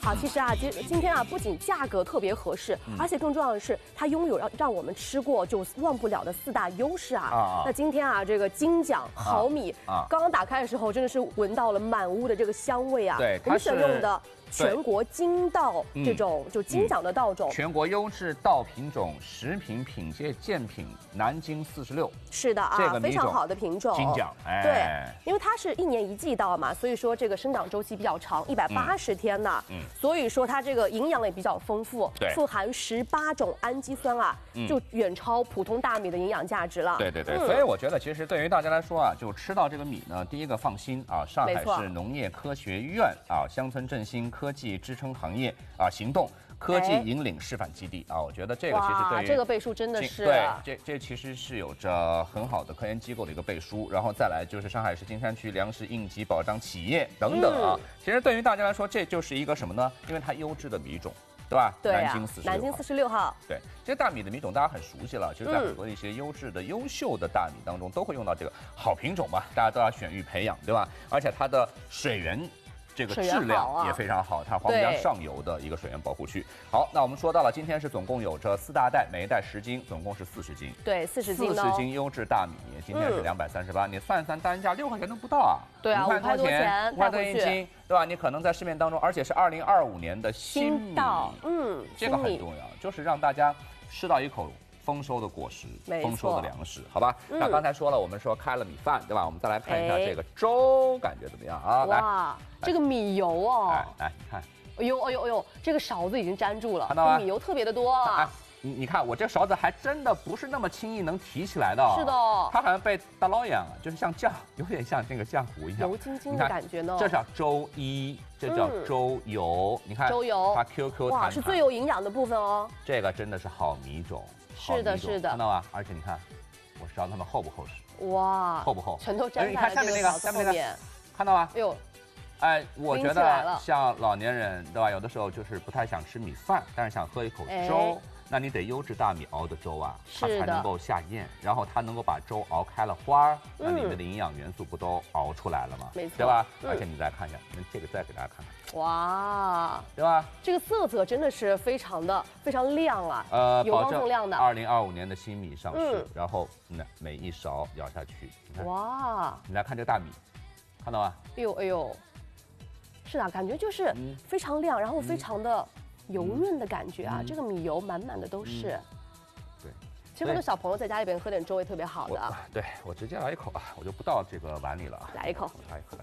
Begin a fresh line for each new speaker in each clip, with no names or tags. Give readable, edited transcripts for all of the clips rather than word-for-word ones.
好，其实啊，今天啊，不仅价格特别合适，而且更重要的是，它拥有让我们吃过就忘不了的4大优势啊。那今天啊，这个金奖好米刚刚打开的时候，真的是闻到了满屋的这个香味啊。
对，
我们选用的全国金稻这种就金奖的稻种，
全国优质稻品种，10品品阶健品南京46。
是的啊，
这个
非常好的品种。
金奖，哎，
对，因为它是1年1季稻嘛，所以说这个生长周期比较长，180天呢。所以说它这个营养也比较丰富，富含18种氨基酸啊，就远超普通大米的营养价值了。
对，所以我觉得其实对于大家来说啊，就吃到这个米呢，第一个放心啊，上海市农业科学院啊，乡村振兴科技支撑行业啊行动科技引领示范基地啊，我觉得这个其实对于
这个背书真的是
对，这其实是有着很好的科研机构的一个背书，然后再来就是上海市金山区粮食应急保障企业等等啊，其实对于大家来说，这就是一个什么呢？因为它优质的米种。对吧？
对
南京46号。
对，
这些大米的米种大家很熟悉了，其实在很多一些优质的、优秀的大米当中都会用到这个好品种嘛，大家都要选育培养，对吧？而且它的水源这个质量也非常好，它黄浦江上游的一个水源保护区。好，那我们说到了，今天是总共有着4大袋，每一袋10斤，总共是40斤。
对，40斤。
40斤优质大米，今天是238，你算一算单价6块钱都不到啊。
对啊，5块多钱，5
块多1斤，对吧？你可能在市面当中，而且是2025年的新米，这个很重要，就是让大家吃到一口丰收的果实，丰收的粮食，好吧？那刚才说了，我们说开了米饭，对吧？我们再来看一下这个粥，感觉怎么样啊？
哇，这个米油哦，
来，你看，
哎呦，这个勺子已经粘住了，
看到吗？
米油特别的多啊。
你看我这勺子还真的不是那么轻易能提起来的，
是的，
它好像被打捞一样，就是像酱，有点像那个浆糊一样，
油晶晶的感觉呢。
这叫粥衣，这叫粥油，你看
粥油，
它 QQ 弹，
哇，是最有营养的部分哦。
这个真的是好米种，
是的，
看到吗？而且你看，我勺它们厚不厚实？
哇，
厚不厚？
全都粘在了这个勺子后面，
看到吗？
哎呦。
哎，我觉得像老年人，对吧？有的时候就是不太想吃米饭，但是想喝一口粥，那你得优质大米熬的粥啊，它才能够下咽，然后它能够把粥熬开了花儿，那里面的营养元素不都熬出来了吗？
没错，
对吧？而且你再看一下，这个再给大家看看，
哇，
对吧？
这个色泽真的是非常亮啊，油光锃亮的。
2025年的新米上市，然后每一勺舀下去，你看，
哇，
你来看这个大米，看到吗？
哎呦。是的，感觉就是非常亮，然后非常的油润的感觉啊，这个米油满满的都是。
对，
其实很多小朋友在家里边喝点粥也特别好的。
对，我直接来一口啊，我就不倒这个碗里了啊。
来一口。
来一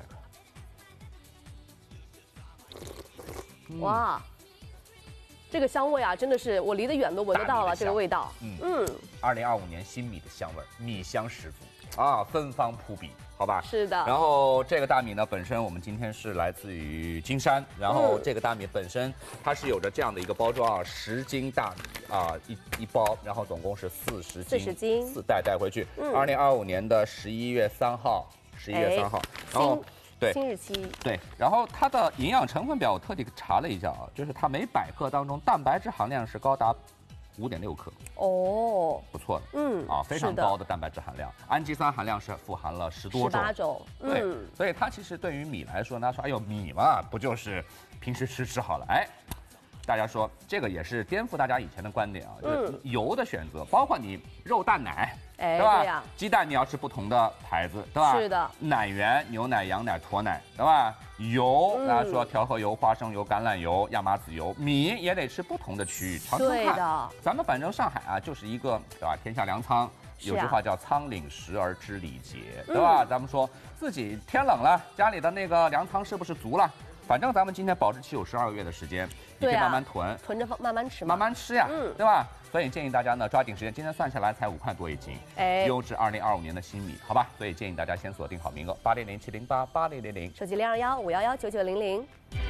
口。
哇，这个香味啊，真的是我离得远都闻得到了这个味道。
2025年新米的香味，米香十足啊，芬芳扑鼻。好吧，
是的。
然后这个大米呢，本身我们今天是来自于金山，然后这个大米本身它是有着这样的一个包装啊，10斤大米啊，一包，然后总共是40斤，4袋带回去。2025年的11月3号，然后对
新日期
对，然后它的营养成分表我特地查了一下啊，就是它每100克当中蛋白质含量是高达5.6克
哦，
不错的，非常高的蛋白质含量，氨基酸含量是富含了10多种，18
种，
对，所以它其实对于米来说呢，说哎呦米嘛，不就是平时吃好了，哎，大家说这个也是颠覆大家以前的观点啊，就是油的选择，包括你肉蛋奶，对吧？鸡蛋你要吃不同的牌子，对吧？
是的，
奶源牛奶、羊奶、驼奶，对吧？油，大家说调和油、花生油、橄榄油、亚麻籽油，米也得吃不同的区域，尝尝看。咱们反正上海啊，就是一个对吧？天下粮仓，有句话叫“仓廪实而知礼节”，对吧？咱们说自己天冷了，家里的那个粮仓是不是足了？反正咱们今天保质期有12个月的时间，你可以慢慢囤
着慢慢吃，
慢慢吃呀，对吧？所以建议大家呢抓紧时间，今天算下来才5块多1斤，优质2025年的新米，好吧？所以建议大家先锁定好名额，800-708-8000，
手机021-511-9900。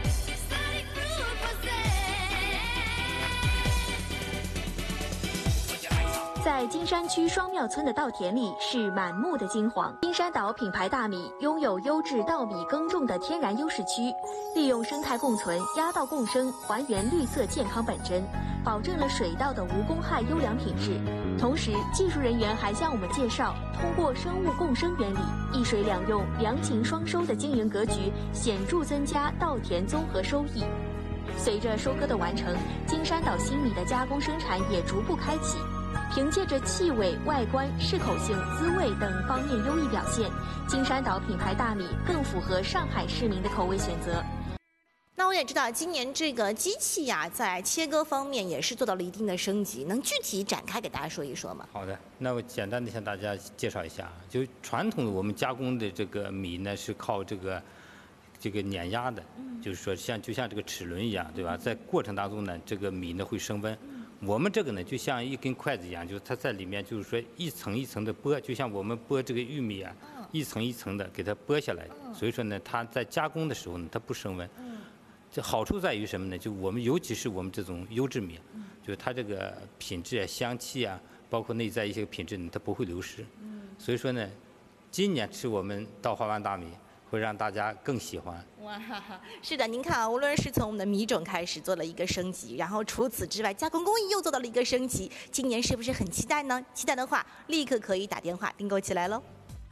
在金山区双庙村的稻田里是满目的金黄。金山岛品牌大米拥有优质稻米耕种的天然优势区，利用生态共存、压稻共生，还原绿色健康本真，保证了水稻的无公害优良品质。同时，技术人员还向我们介绍，通过生物共生原理，一水两用、良禽双收的经营格局，显著增加稻田综合收益。 随着收割的完成，金山岛新米的加工生产也逐步开启。凭借着气味、外观、适口性、滋味等方面优异表现，金山岛品牌大米更符合上海市民的口味选择。
那我也知道，今年这个机器呀，在切割方面也是做到了一定的升级，能具体展开给大家说一说吗？
好的，那我简单的向大家介绍一下，就传统的我们加工的这个米呢，是靠这个碾压的，就是说就像这个齿轮一样，对吧？在过程当中呢，这个米呢会升温。我们这个呢，就像一根筷子一样，就是它在里面，就是说一层一层的剥，就像我们剥这个玉米啊，一层一层的给它剥下来。所以说呢，它在加工的时候呢，它不升温。这好处在于什么呢？就我们尤其是我们这种优质米，就是它这个品质啊、香气啊，包括内在一些品质呢，它不会流失。所以说呢，今年吃我们稻花湾大米会让大家更喜欢。
哇，是的，您看啊，无论是从我们的米种开始做了一个升级，然后除此之外，加工工艺又做到了一个升级，今年是不是很期待呢？期待的话，立刻可以打电话订购起来喽。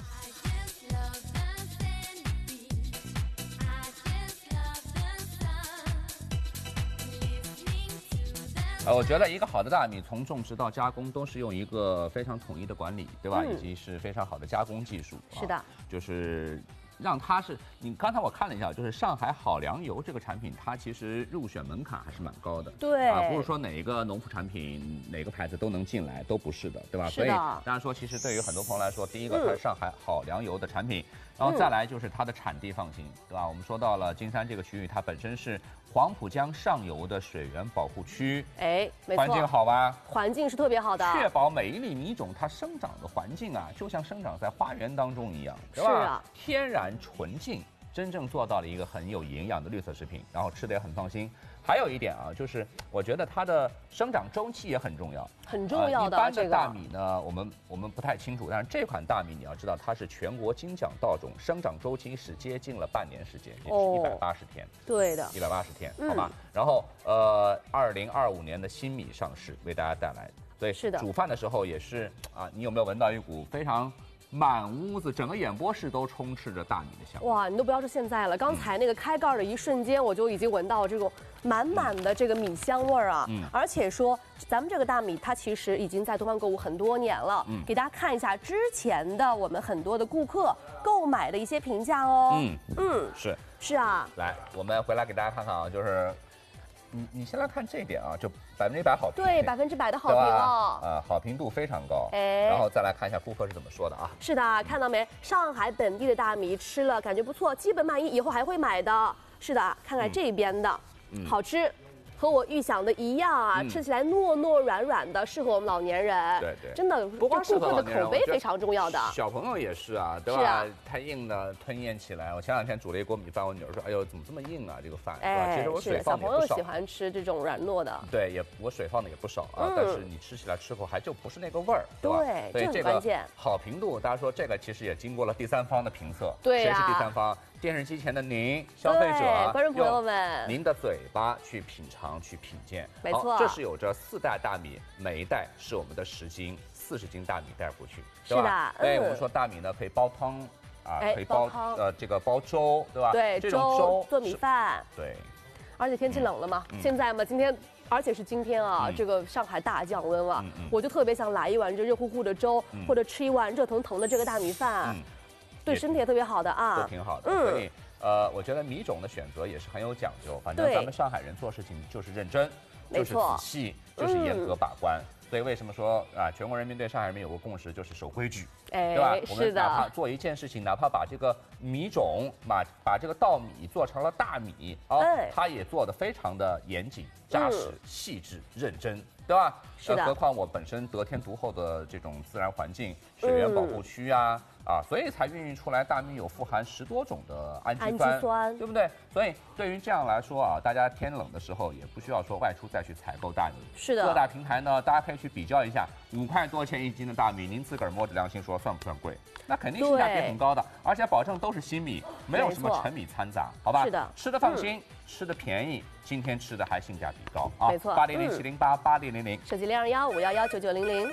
我觉得一个好的大米从种植到加工都是用一个非常统一的管理，对吧？以及是非常好的加工技术。
是的，
就是让它是你刚才我看了一下，就是上海好粮油这个产品，它其实入选门槛还是蛮高的。
对
不是说哪一个农副产品哪个牌子都能进来，都不是的，对吧？
是的。所以
当然说，其实对于很多朋友来说，第一个它是上海好粮油的产品，然后再来就是它的产地放心，对吧？我们说到了金山这个区域，它本身是黄浦江上游的水源保护区，
没错，
环境好吧？
环境是特别好的，
确保每一粒米种它生长的环境啊，就像生长在花园当中一样，对吧？
是啊，
天然纯净，真正做到了一个很有营养的绿色食品，然后吃的也很放心。还有一点啊，就是我觉得它的生长周期也很重要，
很重要的。
一般的大米呢，我们不太清楚，但是这款大米你要知道，它是全国金奖稻种，生长周期是接近了半年时间，也就是180天。
对的
，180天，好吧。然后2025年的新米上市，为大家带来，所以
是的，
煮饭的时候也是啊，你有没有闻到一股非常满屋子整个演播室都充斥着大米的香味？
哇，你都不要说现在了，刚才那个开盖的一瞬间，我就已经闻到这种满满的这个米香味儿啊！而且说咱们这个大米，它其实已经在东方购物很多年了。给大家看一下之前的我们很多的顾客购买的一些评价哦。是啊。来，
我们回来给大家看看啊，就是你先来看这一点啊，就100%好评。
对，100%的好评哦。
好评度非常高。然后再来看一下顾客是怎么说的啊？
是的，看到没？上海本地的大米吃了感觉不错，基本满意，以后还会买的。是的，看看这边的。好吃，和我预想的一样啊，吃起来糯糯软软的，适合我们老年人。
对，
真的，
不光
顾客的口碑非常重要的。
小朋友也是啊，对吧？是啊，太硬的吞咽起来。我前2天煮了一锅米饭，我女儿说：“哎呦，怎么这么硬啊？这个饭。”其实我水放的也不少。
小朋友喜欢吃这种软糯的。
对，我水放的也不少啊，但是你吃起来吃口还就不是那个味儿，对吧？
对，这很关键。
好评度，大家说这个其实也经过了第三方的评测。
对
谁是第三方？电视机前的您，消费者，
观众朋友们，
您的嘴巴去品尝、去品鉴。
没错，
这是有着4袋大米，每一袋是我们的10斤、40斤大米带过去，
对吧？
是的。我们说大米呢可以煲汤啊，可以煲这个煲粥，对吧？
对，
这种粥
做米饭。
对。
而且天气冷了嘛，现在嘛，今天。而且是今天啊，这个上海大降温了，我就特别想来一碗这热乎乎的粥，或者吃一碗热腾腾的这个大米饭，对身体也特别好的啊，
都挺好的。所以我觉得米种的选择也是很有讲究，反正咱们上海人做事情就是认真，就是仔细，就是严格把关。所以为什么说啊，全国人民对上海人民有个共识，就是守规矩，对吧？我们哪怕做一件事情，哪怕把这个米种把这个稻米做成了大米啊，它也做得非常的严谨、扎实、细致、认真，对吧？
是的。
何况我本身得天独厚的这种自然环境、水源保护区啊，所以才孕育出来大米有富含10多种的氨基酸，对不对？所以对于这样来说啊，大家天冷的时候也不需要说外出再去采购大米。
是的。
各大平台呢，大家可以去比较一下，5块多钱1斤的大米，您自个儿摸着良心说算不算贵？那肯定性价比很高的，而且保证都是新米，没有什么陈米掺杂，好吧？
是的。
吃的放心，吃的便宜，今天吃的还性价比高啊！
没错。
800-708-8000，
手机0215119900。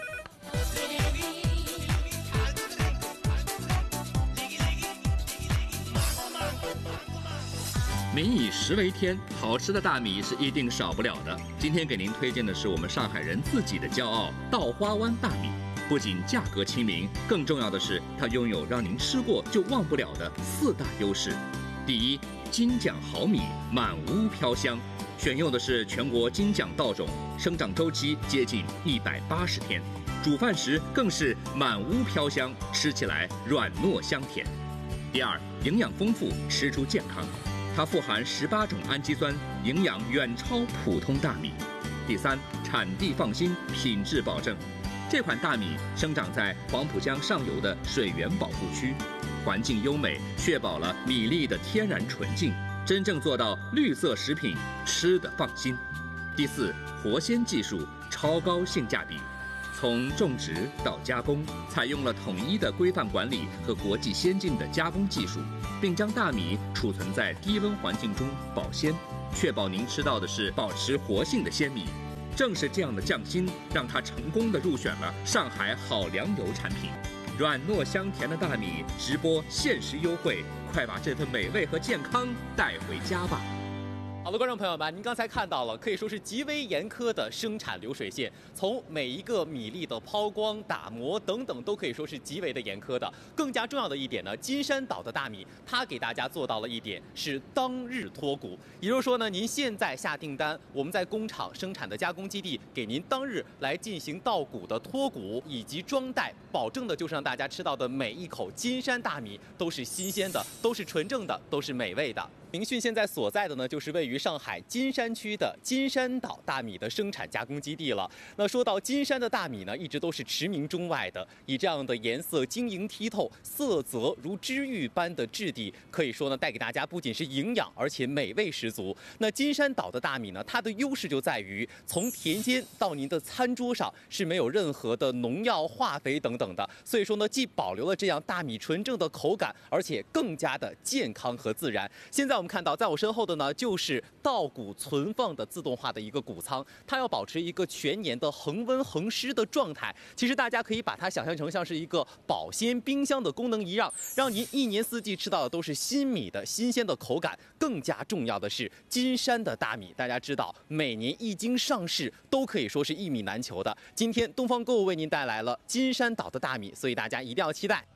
民以食为天，好吃的大米是一定少不了的。今天给您推荐的是我们上海人自己的骄傲——稻花湾大米。不仅价格亲民，更重要的是它拥有让您吃过就忘不了的4大优势。第一，金奖好米，满屋飘香。选用的是全国金奖稻种，生长周期接近180天，煮饭时更是满屋飘香，吃起来软糯香甜。第二，营养丰富，吃出健康。它富含18种氨基酸，营养远超普通大米。第三，产地放心，品质保证。这款大米生长在黄浦江上游的水源保护区，环境优美，确保了米粒的天然纯净，真正做到绿色食品，吃得放心。第四，活鲜技术，超高性价比。从种植到加工，采用了统一的规范管理和国际先进的加工技术，并将大米储存在低温环境中保鲜，确保您吃到的是保持活性的鲜米。正是这样的匠心，让它成功地入选了上海好粮油产品。软糯香甜的大米直播限时优惠，快把这份美味和健康带回家吧！
好的，观众朋友们，您刚才看到了可以说是极为严苛的生产流水线，从每一个米粒的抛光、打磨等等，都可以说是极为的严苛的。更加重要的一点呢，金山岛的大米，它给大家做到了一点是当日脱谷，也就是说呢，您现在下订单，我们在工厂生产的加工基地给您当日来进行稻谷的脱谷以及装袋，保证的就是让大家吃到的每一口金山大米都是新鲜的，都是纯正的，都是美味的。明讯现在所在的呢，就是位于上海金山区的金山岛大米的生产加工基地了。那说到金山的大米呢，一直都是驰名中外的，以这样的颜色晶莹剔透、色泽如知玉般的质地，可以说呢，带给大家不仅是营养，而且美味十足。那金山岛的大米呢，它的优势就在于从田间到您的餐桌上是没有任何的农药、化肥等等的，所以说呢，既保留了这样大米纯正的口感，而且更加的健康和自然。现在我们看到，在我身后的呢，就是稻谷存放的自动化的一个谷仓，它要保持一个全年的恒温恒湿的状态。其实大家可以把它想象成像是一个保鲜冰箱的功能一样，让您一年四季吃到的都是新米的新鲜的口感。更加重要的是，金山的大米，大家知道，每年一经上市都可以说是一米难求的。今天东方购物为您带来了金山岛的大米，所以大家一定要期待。